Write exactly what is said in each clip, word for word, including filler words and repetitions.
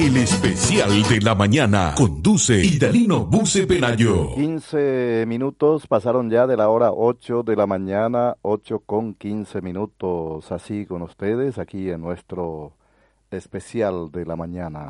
El especial de la mañana conduce Idalino Buce Penayo. quince minutos pasaron ya de la hora ocho de la mañana, ocho con quince minutos. Así con ustedes aquí en nuestro especial de la mañana.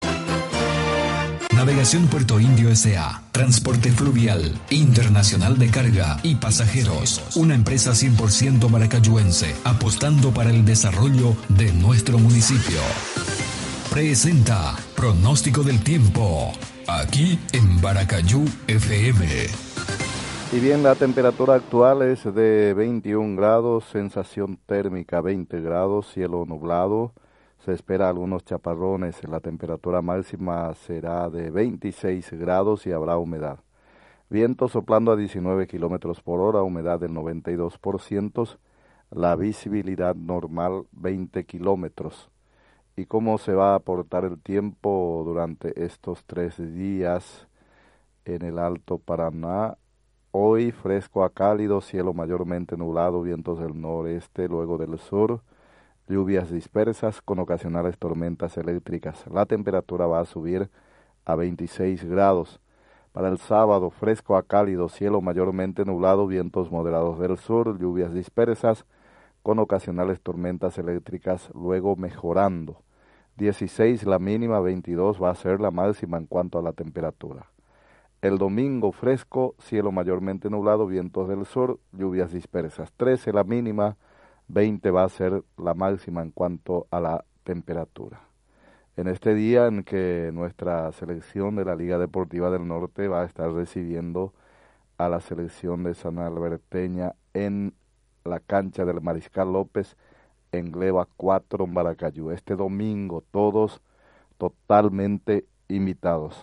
Navegación Puerto Indio S A. Transporte fluvial, internacional de carga y pasajeros. Una empresa cien por ciento maracayuense, apostando para el desarrollo de nuestro municipio. Presenta Pronóstico del Tiempo, aquí en Baracayú F M. Y bien, la temperatura actual es de veintiún grados, sensación térmica veinte grados, cielo nublado. Se espera algunos chaparrones, la temperatura máxima será de veintiséis grados y habrá humedad. Viento soplando a diecinueve kilómetros por hora, humedad del noventa y dos por ciento, la visibilidad normal veinte kilómetros. ¿Y cómo se va a aportar el tiempo durante estos tres días en el Alto Paraná? Hoy fresco a cálido, cielo mayormente nublado, vientos del noreste, luego del sur. Lluvias dispersas con ocasionales tormentas eléctricas. La temperatura va a subir a veintiséis grados. Para el sábado, fresco a cálido, cielo mayormente nublado, vientos moderados del sur, lluvias dispersas con ocasionales tormentas eléctricas, luego mejorando. dieciséis la mínima, veintidós va a ser la máxima en cuanto a la temperatura. El domingo, fresco, cielo mayormente nublado, vientos del sur, lluvias dispersas. trece la mínima, veinte va a ser la máxima en cuanto a la temperatura. En este día en que nuestra selección de la Liga Deportiva del Norte va a estar recibiendo a la selección de San Alberteña en la cancha del Mariscal López en Gleba cuatro en Baracayú. Este domingo todos totalmente invitados.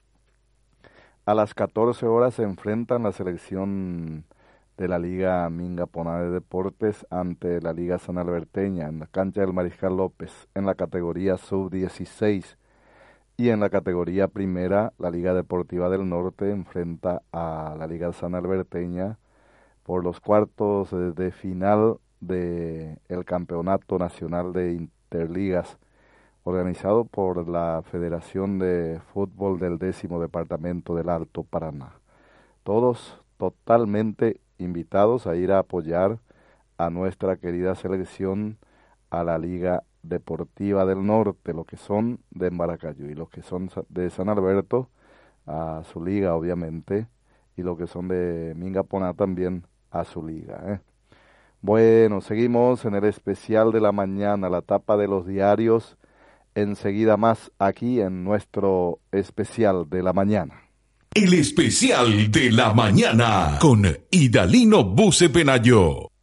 A las catorce horas se enfrentan la selección de la Liga Minga Poná de Deportes ante la Liga San Alberteña en la cancha del Mariscal López en la categoría sub dieciséis, y en la categoría primera la Liga Deportiva del Norte enfrenta a la Liga San Alberteña por los cuartos de final del Campeonato Nacional de Interligas organizado por la Federación de Fútbol del décimo Departamento del Alto Paraná. Todos totalmente invitados a ir a apoyar a nuestra querida selección, a la Liga Deportiva del Norte, los que son de Maracayú y los que son de San Alberto, a su liga obviamente, y los que son de Minga Poná también a su liga. ¿eh? Bueno, seguimos en el especial de la mañana, la tapa de los diarios, enseguida más aquí en nuestro especial de la mañana. El especial de la mañana con Idalino Buce Penayo.